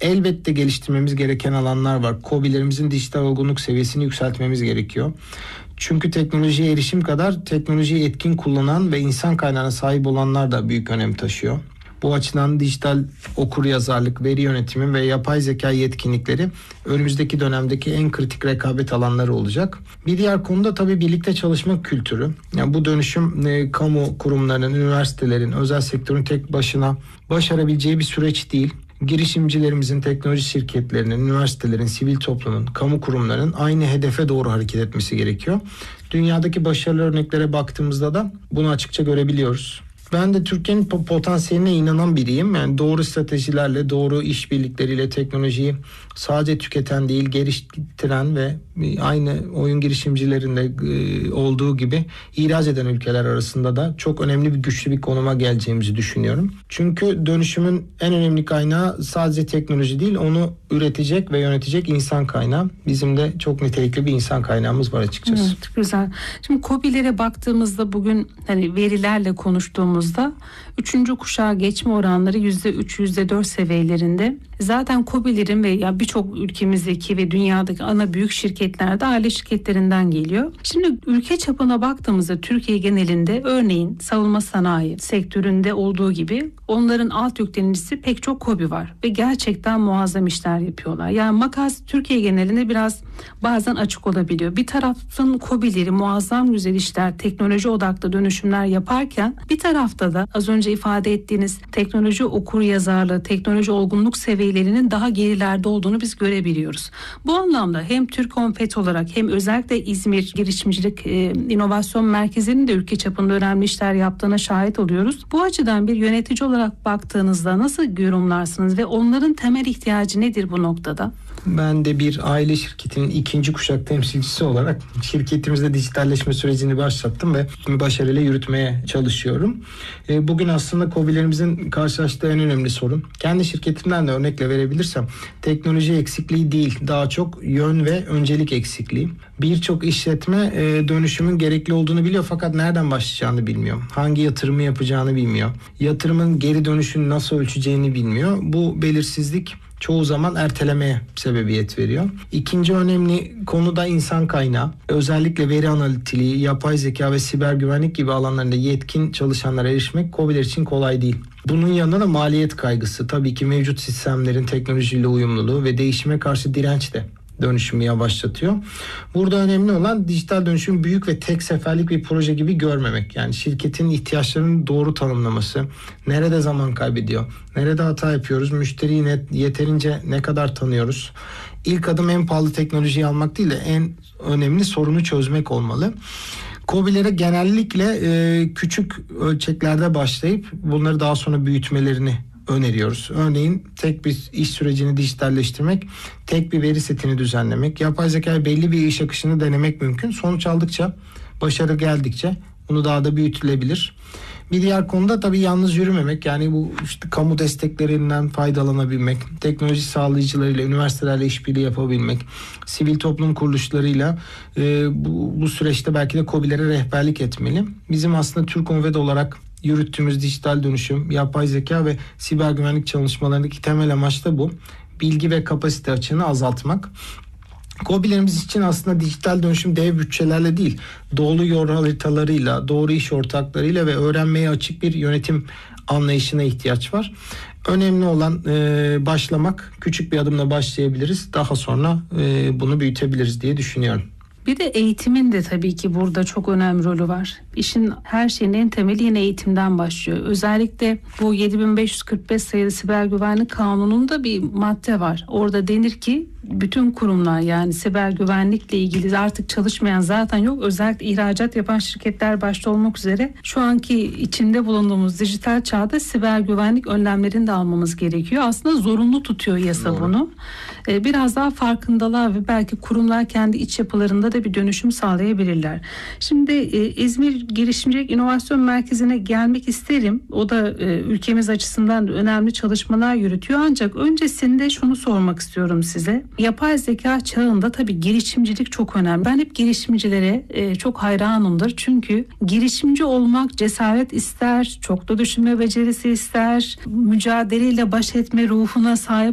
Elbette geliştirmemiz gereken alanlar var. KOBİ'lerimizin dijital olgunluk seviyesini yükseltmemiz gerekiyor. Çünkü teknolojiye erişim kadar teknolojiyi etkin kullanan ve insan kaynağına sahip olanlar da büyük önem taşıyor. Bu açıdan dijital okuryazarlık, veri yönetimi ve yapay zeka yetkinlikleri önümüzdeki dönemdeki en kritik rekabet alanları olacak. Bir diğer konu da tabii birlikte çalışma kültürü. Yani bu dönüşüm kamu kurumlarının, üniversitelerin, özel sektörün tek başına başarabileceği bir süreç değil. Girişimcilerimizin, teknoloji şirketlerinin, üniversitelerin, sivil toplumun, kamu kurumlarının aynı hedefe doğru hareket etmesi gerekiyor. Dünyadaki başarılı örneklere baktığımızda da bunu açıkça görebiliyoruz. Ben de Türkiye'nin potansiyeline inanan biriyim. Yani doğru stratejilerle, doğru işbirlikleriyle teknolojiyi sadece tüketen değil, geliştiren ve aynı oyun girişimcilerinde olduğu gibi ihraç eden ülkeler arasında da çok önemli bir güçlü bir konuma geleceğimizi düşünüyorum. Çünkü dönüşümün en önemli kaynağı sadece teknoloji değil, onu üretecek ve yönetecek insan kaynağı. Bizim de çok nitelikli bir insan kaynağımız var açıkçası. Evet, güzel. Şimdi KOBİ'lere baktığımızda bugün hani verilerle konuştuğumuzda 3. kuşağa geçme oranları %3, %4 seviyelerinde. Zaten KOBİ'lerin ve ya birçok ülkemizdeki ve dünyadaki ana büyük şirketler de aile şirketlerinden geliyor. Şimdi ülke çapına baktığımızda Türkiye genelinde örneğin savunma sanayi sektöründe olduğu gibi onların alt yüklenicisi pek çok KOBİ var ve gerçekten muazzam işler yapıyorlar. Yani makas Türkiye genelinde biraz bazen açık olabiliyor. Bir tarafın KOBİ'leri muazzam güzel işler, teknoloji odaklı dönüşümler yaparken bir tarafta da az önce ifade ettiğiniz teknoloji okuryazarlığı, teknoloji olgunluk seviyelerinin daha gerilerde olduğunu biz görebiliyoruz. Bu anlamda hem TÜRKONFET olarak hem özellikle İzmir Girişimcilik İnovasyon Merkezi'nin de ülke çapında önemli işler yaptığına şahit oluyoruz. Bu açıdan bir yönetici olarak baktığınızda nasıl yorumlarsınız ve onların temel ihtiyacı nedir bu noktada? Ben de bir aile şirketinin 2. kuşak temsilcisi olarak şirketimizde dijitalleşme sürecini başlattım ve başarıyla yürütmeye çalışıyorum. Bugün aslında KOBİ'lerimizin karşılaştığı en önemli sorun, kendi şirketimden de örnekle verebilirsem, teknoloji eksikliği değil, daha çok yön ve öncelik eksikliği. Birçok işletme dönüşümün gerekli olduğunu biliyor fakat nereden başlayacağını bilmiyor. Hangi yatırımı yapacağını bilmiyor. Yatırımın geri dönüşünü nasıl ölçeceğini bilmiyor. Bu belirsizlik çoğu zaman ertelemeye sebebiyet veriyor. İkinci önemli konu da insan kaynağı. Özellikle veri analitliği, yapay zeka ve siber güvenlik gibi alanlarında yetkin çalışanlara erişmek KOBİ'ler için kolay değil. Bunun yanında da maliyet kaygısı, tabii ki mevcut sistemlerin teknolojiyle uyumluluğu ve değişime karşı direnç de dönüşümü yavaşlatıyor. Burada önemli olan dijital dönüşüm büyük ve tek seferlik bir proje gibi görmemek. Yani şirketin ihtiyaçlarını doğru tanımlaması, nerede zaman kaybediyor, nerede hata yapıyoruz, müşteriyi yeterince ne kadar tanıyoruz. İlk adım en pahalı teknolojiyi almak değil de en önemli sorunu çözmek olmalı. KOBİ'lere genellikle küçük ölçeklerde başlayıp bunları daha sonra büyütmelerini öneriyoruz. Örneğin tek bir iş sürecini dijitalleştirmek, tek bir veri setini düzenlemek, yapay zekayı belli bir iş akışını denemek mümkün. Sonuç aldıkça, başarı geldikçe bunu daha da büyütülebilir. Bir diğer konuda tabii yalnız yürümemek, yani bu işte kamu desteklerinden faydalanabilmek, teknoloji sağlayıcılarıyla, üniversitelerle işbirliği yapabilmek, sivil toplum kuruluşlarıyla bu süreçte belki de KOBİ'lere rehberlik etmeli. Bizim aslında TÜRKONFET olarak yürüttüğümüz dijital dönüşüm, yapay zeka ve siber güvenlik çalışmalarındaki temel amaç da bu. Bilgi ve kapasite açığını azaltmak. KOBİ'lerimiz için aslında dijital dönüşüm dev bütçelerle değil, doğru yol haritalarıyla, doğru iş ortaklarıyla ve öğrenmeye açık bir yönetim anlayışına ihtiyaç var. Önemli olan başlamak, küçük bir adımla başlayabiliriz. Daha sonra bunu büyütebiliriz diye düşünüyorum. Bir de eğitimin de tabii ki burada çok önemli rolü var. İşin her şeyin en temeli yine eğitimden başlıyor. Özellikle bu 7545 sayılı Siber Güvenlik Kanunu'nda bir madde var. Orada denir ki bütün kurumlar, yani siber güvenlikle ilgili artık çalışmayan zaten yok. Özellikle ihracat yapan şirketler başta olmak üzere şu anki içinde bulunduğumuz dijital çağda siber güvenlik önlemlerini de almamız gerekiyor. Aslında zorunlu tutuyor yasa bunu. Biraz daha farkındalar ve belki kurumlar kendi iç yapılarında da bir dönüşüm sağlayabilirler. Şimdi İzmir Girişimcilik İnovasyon Merkezi'ne gelmek isterim. O da ülkemiz açısından önemli çalışmalar yürütüyor. Ancak öncesinde şunu sormak istiyorum size. Yapay zeka çağında tabii girişimcilik çok önemli. Ben hep girişimcilere çok hayranımdır. Çünkü girişimci olmak cesaret ister, çok da düşünme becerisi ister, mücadeleyle baş etme ruhuna sahip